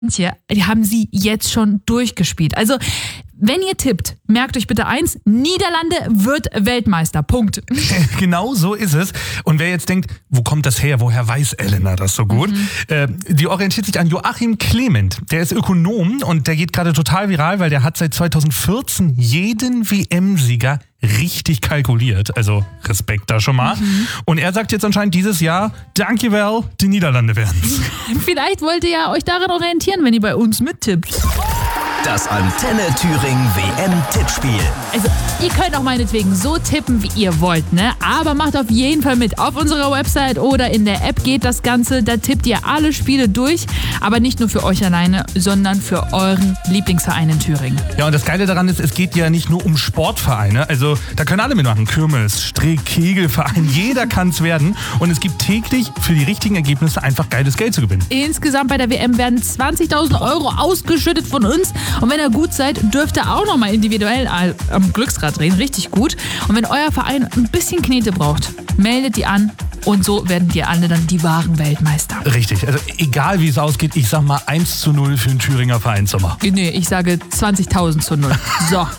die haben sie jetzt schon durchgespielt. Also, wenn ihr tippt, merkt euch bitte eins, Niederlande wird Weltmeister. Punkt. Genau so ist es. Und wer jetzt denkt, wo kommt das her? Woher weiß Elena das so gut? Die orientiert sich an Joachim Clement. Der ist Ökonom und der geht gerade total viral, weil der hat seit 2014 jeden WM-Sieger richtig kalkuliert. Also Respekt da schon mal. Und er sagt jetzt anscheinend dieses Jahr, dankjewel, die Niederlande werden's. Vielleicht wollt ihr ja euch daran orientieren, wenn ihr bei uns mittippt. Das Antenne Thüringen WM-Tippspiel. Also, ihr könnt auch meinetwegen so tippen, wie ihr wollt, ne? Aber macht auf jeden Fall mit. Auf unserer Website oder in der App geht das Ganze. Da tippt ihr alle Spiele durch. Aber nicht nur für euch alleine, sondern für euren Lieblingsverein in Thüringen. Ja, und das Geile daran ist, es geht ja nicht nur um Sportvereine. Also, da können alle mitmachen. Kirmes, Strick, Kegelverein, jeder kann's werden. Und es gibt täglich für die richtigen Ergebnisse einfach geiles Geld zu gewinnen. Insgesamt bei der WM werden 20.000 Euro ausgeschüttet von uns. Und wenn ihr gut seid, dürft ihr auch nochmal individuell am Glücksrad drehen. Richtig gut. Und wenn euer Verein ein bisschen Knete braucht, meldet die an. Und so werden wir alle dann die wahren Weltmeister. Richtig. Also egal wie es ausgeht, ich sag mal 1:0 für den Thüringer Vereinssommer. Nee, ich sage 20.000:0. So.